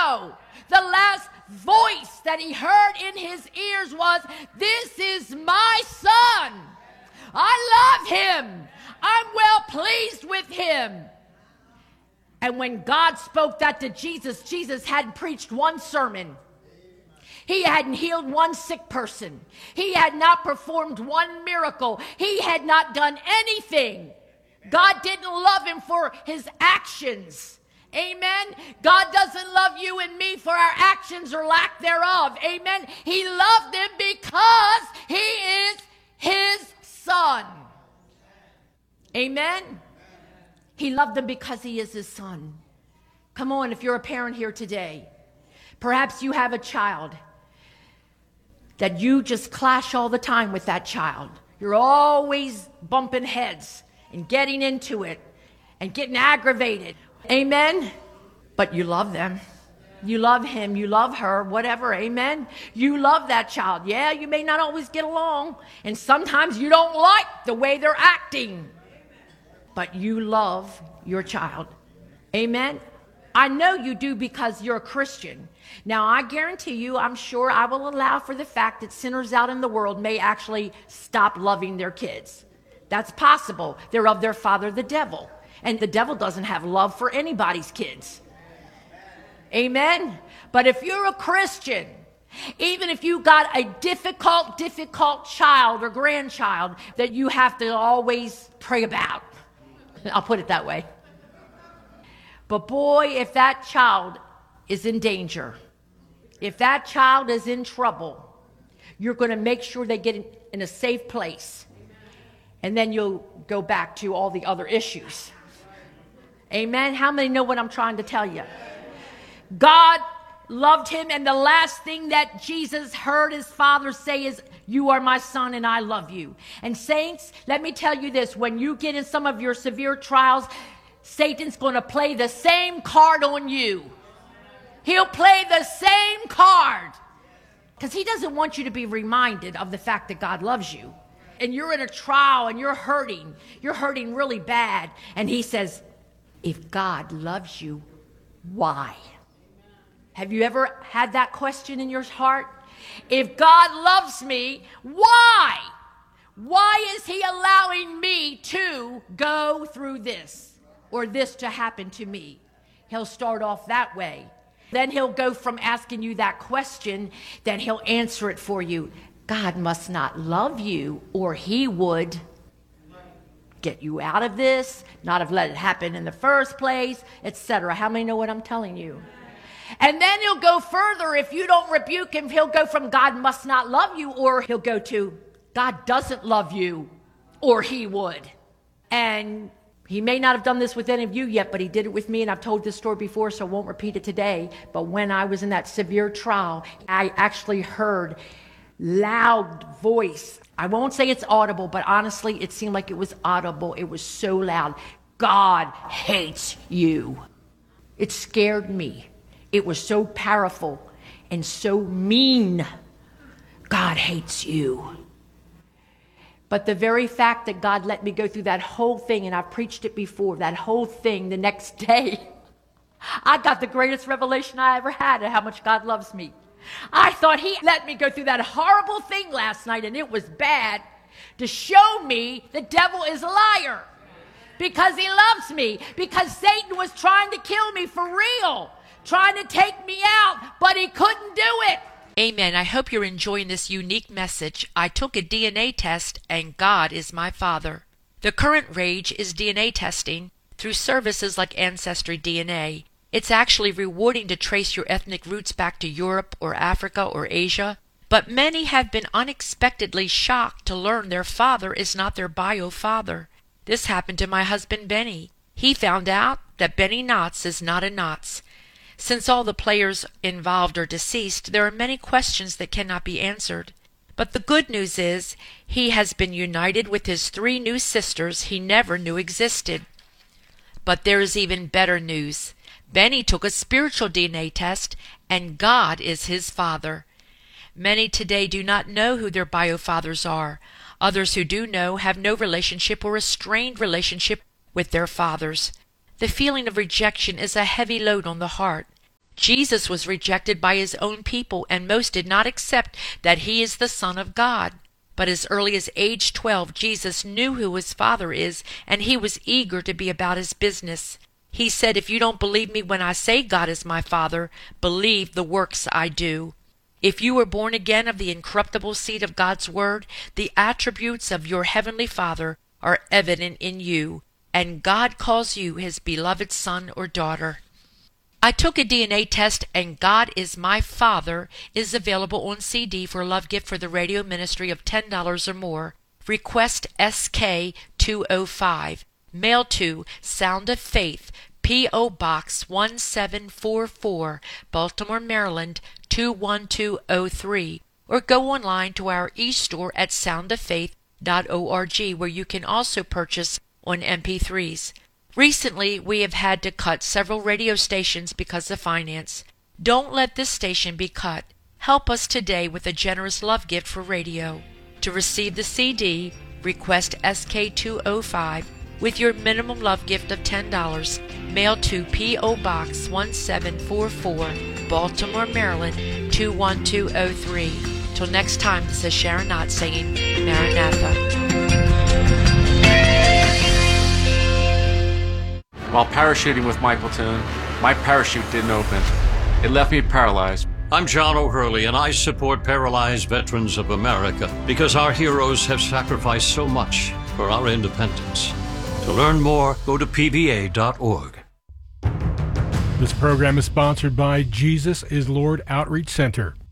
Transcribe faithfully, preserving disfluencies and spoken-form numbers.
know the last voice that he heard in his ears was, "This is my son. I love him. I'm well pleased with him." And when God spoke that to Jesus, Jesus hadn't preached one sermon. He hadn't healed one sick person. He had not performed one miracle. He had not done anything. God didn't love him for his actions. Amen. God doesn't love you and me for our actions or lack thereof. Amen. He loved him because he is his son. Amen. He loved him because he is his son. Come on, if you're a parent here today, perhaps you have a child that you just clash all the time with that child. You're always bumping heads and getting into it and getting aggravated. Amen? But you love them. You love him. You love her. Whatever. Amen? You love that child. Yeah, you may not always get along. And sometimes you don't like the way they're acting. But you love your child. Amen? I know you do because you're a Christian. Now, I guarantee you, I'm sure I will allow for the fact that sinners out in the world may actually stop loving their kids. That's possible. They're of their father, the devil. And the devil doesn't have love for anybody's kids. Amen? But if you're a Christian, even if you got a difficult, difficult child or grandchild that you have to always pray about, I'll put it that way. But boy, if that child is in danger, if that child is in trouble, you're going to make sure they get in, in a safe place. And then you'll go back to all the other issues. Amen? How many know what I'm trying to tell you? God loved him, and the last thing that Jesus heard his father say is, "You are my son and I love you." And saints, let me tell you this, when you get in some of your severe trials, Satan's going to play the same card on you. He'll play the same card because he doesn't want you to be reminded of the fact that God loves you. And you're in a trial and you're hurting. You're hurting really bad. And he says, if God loves you, why? Have you ever had that question in your heart? If God loves me, why? Why is he allowing me to go through this or this to happen to me? He'll start off that way. Then he'll go from asking you that question, then he'll answer it for you. God must not love you, or he would get you out of this, not have let it happen in the first place, et cetera. How many know what I'm telling you? And then he'll go further. If you don't rebuke him, he'll go from God must not love you, or he'll go to God doesn't love you, or he would. And he may not have done this with any of you yet, but he did it with me, and I've told this story before, so I won't repeat it today. But when I was in that severe trial, I actually heard loud voice. I won't say it's audible, but honestly, it seemed like it was audible. It was so loud. God hates you. It scared me. It was so powerful and so mean. God hates you. But the very fact that God let me go through that whole thing, and I've preached it before, that whole thing the next day, I got the greatest revelation I ever had of how much God loves me. I thought he let me go through that horrible thing last night, and it was bad, to show me the devil is a liar. Because he loves me. Because Satan was trying to kill me for real. Trying to take me out, but he couldn't do it. Amen. I hope you're enjoying this unique message. I took a D N A test, and God is my Father. The current rage is D N A testing through services like Ancestry D N A. It's actually rewarding to trace your ethnic roots back to Europe or Africa or Asia. But many have been unexpectedly shocked to learn their father is not their bio father. This happened to my husband Benny. He found out that Benny Knotts is not a Knotts. Since all the players involved are deceased, there are many questions that cannot be answered. But the good news is, he has been united with his three new sisters he never knew existed. But there is even better news. Benny took a spiritual D N A test, and God is his father. Many today do not know who their biofathers are. Others who do know have no relationship or a strained relationship with their fathers. The feeling of rejection is a heavy load on the heart. Jesus was rejected by his own people, and most did not accept that he is the Son of God. But as early as age twelve, Jesus knew who his Father is, and he was eager to be about his business. He said, "If you don't believe me when I say God is my Father, believe the works I do." If you were born again of the incorruptible seed of God's Word, the attributes of your heavenly Father are evident in you, and God calls you his beloved son or daughter. I Took a D N A Test and God is My Father is available on C D for a love gift for the radio ministry of ten dollars or more. Request S K two oh five. Mail to Sound of Faith, P O. Box one seven four four, Baltimore, Maryland two one two oh three, or go online to our e-store at sound of faith dot org, where you can also purchase on M P threes. Recently, we have had to cut several radio stations because of finance. Don't let this station be cut. Help us today with a generous love gift for radio. To receive the C D, request S K two oh five with your minimum love gift of ten dollars. Mail to P O. Box one seven four four, Baltimore, Maryland two one two oh three. Till next time, this is Sharon Knott saying Maranatha. While parachuting with my platoon, my parachute didn't open. It left me paralyzed. I'm John O'Hurley, and I support Paralyzed Veterans of America because our heroes have sacrificed so much for our independence. To learn more, go to P V A dot org. This program is sponsored by Jesus is Lord Outreach Center.